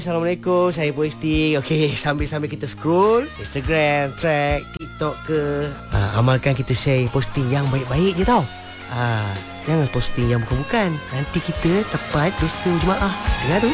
Assalamualaikum, saya Poesti. Okey, sambil-sambil kita scroll Instagram, track, TikTok ke, amalkan kita share posting yang baik-baik je tau. Jangan posting yang bukan-bukan. Nanti kita dapat dosa jemaah. Dengar tu.